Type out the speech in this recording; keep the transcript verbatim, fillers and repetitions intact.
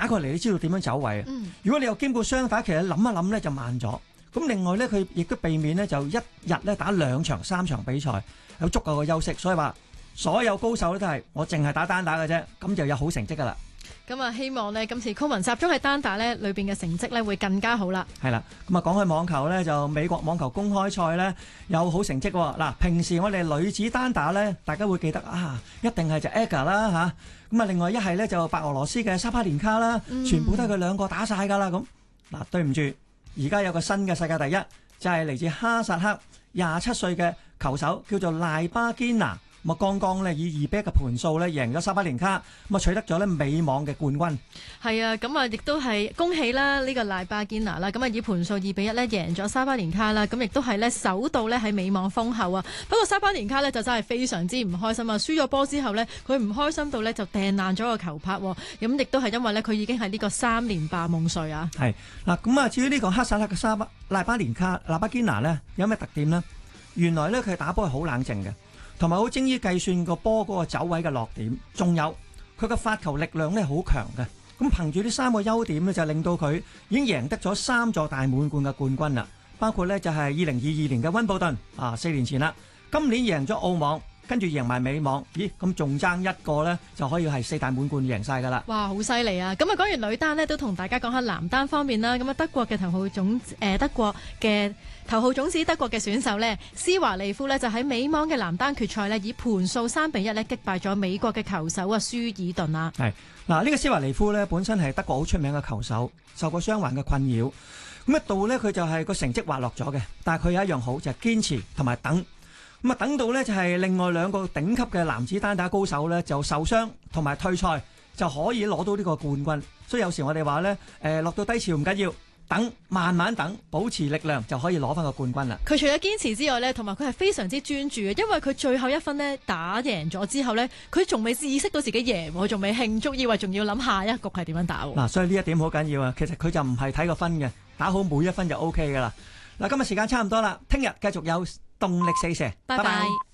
打過嚟，你知道點樣走位啊。 嗯、 如果你有兼顧雙打，其實諗一諗咧就慢咗。咁另外咧，佢亦都避免咧就一日咧打兩場三場比賽，有足夠嘅休息。所以話所有高手咧都係我淨係打單打嘅啫，咁就有好成績噶啦。 咁啊，希望呢今次高文集中喺單打呢裏邊嘅成績呢會更加好啦。 係啦，咁啊講開網球呢，就美國網球公開賽呢有好成績喎。嗱，平時我哋女子單打呢，大家會記得啊，一定係就 Aga 啦嚇。咁啊，另外一係呢，就白俄羅斯嘅沙巴連卡啦， 嗯、 全部都係佢兩個打晒㗎啦。咁嗱，對唔住，而家有個新嘅世界第一，就係、是、嚟自哈薩克廿七歲嘅球手，叫做賴巴堅拿。咁啊，剛剛咧以二比一嘅盤數咧贏咗沙巴連卡，咁啊取得咗咧美網嘅冠軍。 係啊，咁啊亦都係恭喜啦呢個賴巴堅拿啦，咁啊以盤數二比一咧贏咗沙巴連卡啦，咁亦都係咧首度咧喺美網封后啊。不過沙巴連卡咧就真係非常之唔開心啊，輸咗波之後咧佢唔開心到咧就掟爛咗個球拍，咁亦都係因為咧佢已經係呢個三連霸夢碎啊。 係嗱，咁啊至於呢個哈薩克嘅沙巴賴巴連卡賴巴堅拿咧有咩特點呢？原來咧佢打波係好冷靜嘅。同埋好精於計算個波嗰個走位嘅落點，仲有佢個發球力量咧好強嘅。咁憑住呢三個優點咧，就令到佢已經贏得咗三座大滿貫嘅冠軍啦。包括咧就係二零二二年嘅溫布頓啊，四年前啦。今年贏咗澳網，跟住贏埋美網，咦咁仲爭一個咧就可以係四大滿貫贏晒㗎啦。 哇，好犀利啊！咁啊講完女單呢，都同大家講下男單方面啦。咁啊德國嘅頭號種誒、呃、德國嘅。頭號種子德國嘅選手呢，施華利夫呢，就喺美網嘅男單決賽呢，以盤數三比一呢擊敗咗美國嘅球手啊舒爾頓啊。係嗱，呢個施華利夫呢，本身係德國好出名嘅球手，受過傷患嘅困擾。咁一度呢，佢就係個成績滑落咗嘅，但係佢有一樣好就係、是、堅持同埋等。咁啊等到呢，就係另外兩個頂級嘅男子單打高手呢，就受傷同埋退賽，就可以攞到呢個冠軍。所以有時我哋話呢，誒、呃、落到低潮唔緊要。等慢慢等，保持力量就可以攞翻個冠軍啦。 佢除咗堅持之外呢，同埋佢係非常之專注嘅，因為佢最後一分呢打贏咗之後呢，佢仲未意識到自己贏，我仲未慶祝，以為仲要諗下一局係點樣打。嗱、 啊，所以呢一點好緊要啊。其實佢就唔係睇個分嘅，打好每一分就 O K 噶啦。嗱，今日時間差唔多啦，聽日繼續有動力四射， 拜拜。拜拜。